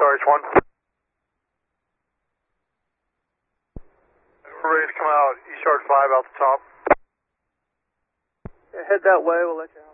RH1. We're ready to come out, East Yard 5 out the top. Yeah, head that way, we'll let you out.